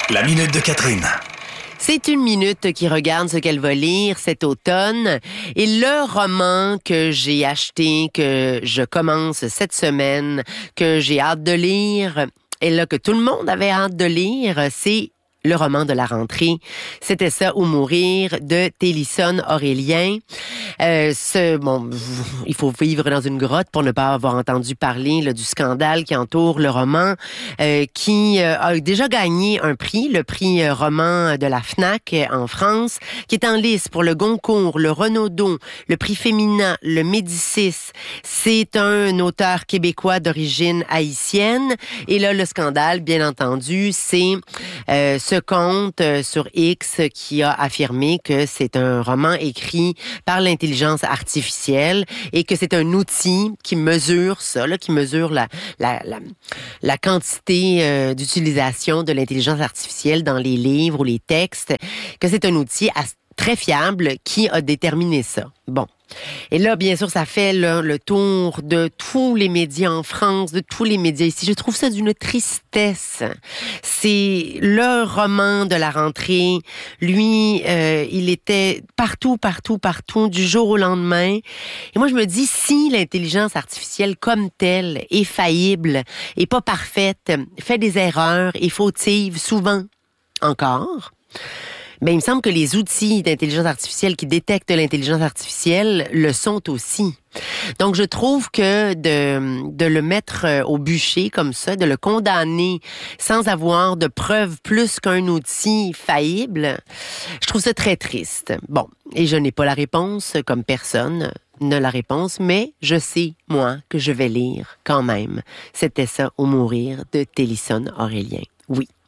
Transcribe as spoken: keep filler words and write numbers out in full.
La Minute de Catherine. C'est une minute qui regarde ce qu'elle va lire cet automne. Et le roman que j'ai acheté, que je commence cette semaine, que j'ai hâte de lire, et là que tout le monde avait hâte de lire, c'est le roman de la rentrée. C'était ça ou mourir de Télisson Aurélien. Euh, ce, bon, il faut vivre dans une grotte pour ne pas avoir entendu parler là, du scandale qui entoure le roman, euh, qui euh, a déjà gagné un prix, le prix euh, roman de la Fnac euh, en France, qui est en lice pour le Goncourt, le Renaudot, le prix féminin, le Médicis. C'est un auteur québécois d'origine haïtienne. Et là, le scandale, bien entendu, c'est euh, ce compte euh, sur X qui a affirmé que c'est un roman écrit par l'intelligence artificielle et que c'est un outil qui mesure ça, là, qui mesure la, la, la, la quantité euh, d'utilisation de l'intelligence artificielle dans les livres ou les textes, que c'est un outil assez très fiable qui a déterminé ça. Bon. Et là, bien sûr, ça fait là, le tour de tous les médias en France, de tous les médias ici. Je trouve ça d'une tristesse. C'est le roman de la rentrée. Lui, euh, il était partout, partout, partout, du jour au lendemain. Et moi, je me dis, si l'intelligence artificielle comme telle est faillible, est pas parfaite, fait des erreurs, est fautive, souvent encore, ben, il me semble que les outils d'intelligence artificielle qui détectent l'intelligence artificielle le sont aussi. Donc, je trouve que de, de le mettre au bûcher comme ça, de le condamner sans avoir de preuves plus qu'un outil faillible, je trouve ça très triste. Bon, et je n'ai pas la réponse, comme personne n'a la réponse, mais je sais, moi, que je vais lire quand même. C'était ça ou mourir de Télisson Aurélien. Oui.